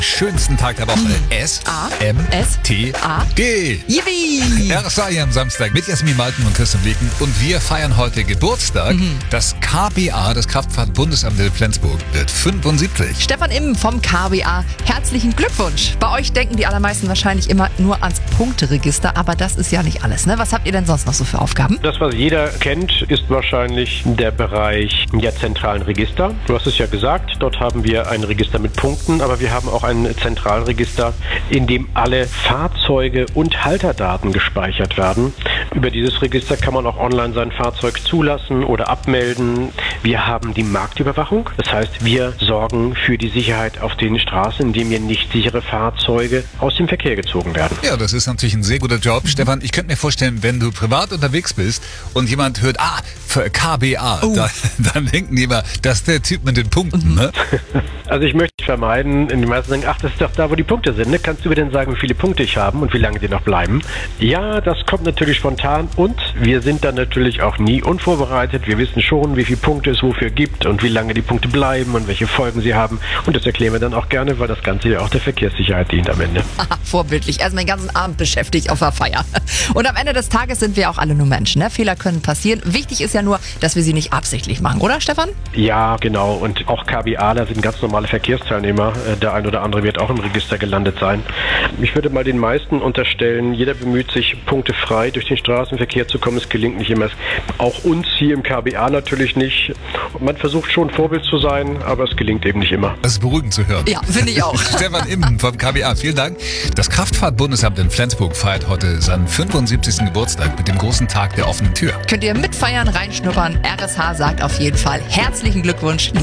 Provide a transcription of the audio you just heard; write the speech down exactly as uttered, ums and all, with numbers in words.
Schönsten Tag der Woche. S, A, M, S, T, A, G. Yippie! R S A am Samstag mit Jasmin Malten und Christian Blieken. Und wir feiern heute Geburtstag. Mhm. Das K B A, das Kraftfahrt-Bundesamt in Flensburg, wird fünfundsiebzig. Stefan Imm vom K B A, herzlichen Glückwunsch. Bei euch denken die allermeisten wahrscheinlich immer nur ans Punkteregister, aber das ist ja nicht alles, ne? Was habt ihr denn sonst noch so für Aufgaben? Das, was jeder kennt, ist wahrscheinlich der Bereich der zentralen Register. Du hast es ja gesagt, dort haben wir ein Register mit Punkten, aber wir haben auch ein Zentralregister, in dem alle Fahrzeuge und Halterdaten gespeichert werden. Über dieses Register kann man auch online sein Fahrzeug zulassen oder abmelden. Wir haben die Marktüberwachung. Das heißt, wir sorgen für die Sicherheit auf den Straßen, indem hier nicht sichere Fahrzeuge aus dem Verkehr gezogen werden. Ja, das ist natürlich ein sehr guter Job. Mhm. Stefan, ich könnte mir vorstellen, wenn du privat unterwegs bist und jemand hört, ah, für K B A, oh. da, dann denken die immer, das ist der Typ mit den Punkten, ne? Also ich möchte vermeiden, die meisten sagen, ach, das ist doch da, wo die Punkte sind. Ne? Kannst du mir denn sagen, wie viele Punkte ich habe und wie lange die noch bleiben? Ja, das kommt natürlich spontan und wir sind dann natürlich auch nie unvorbereitet. Wir wissen schon, wie viele Punkte es wofür gibt und wie lange die Punkte bleiben und welche Folgen sie haben. Und das erklären wir dann auch gerne, weil das Ganze ja auch der Verkehrssicherheit dient am Ende. Aha, vorbildlich. Also meinen ganzen Abend beschäftigt auf der Feier. Und am Ende des Tages sind wir auch alle nur Menschen. Ne? Fehler können passieren. Wichtig ist ja nur, dass wir sie nicht absichtlich machen, oder Stefan? Ja, genau. Und auch KBAler sind ganz normale Verkehrsteilnehmer. Der ein oder andere wird auch im Register gelandet sein. Ich würde mal den meisten unterstellen, jeder bemüht sich, punktefrei durch den Straßenverkehr zu kommen. Es gelingt nicht immer. Auch uns hier im K B A natürlich nicht. Man versucht schon Vorbild zu sein, aber es gelingt eben nicht immer. Das ist beruhigend zu hören. Ja, finde ich auch. Stefan Imm vom K B A, vielen Dank. Das Kraftfahrt-Bundesamt in Flensburg feiert heute seinen fünfundsiebzigsten Geburtstag mit dem großen Tag der offenen Tür. Könnt ihr mitfeiern, reinschnuppern. R S H sagt auf jeden Fall herzlichen Glückwunsch.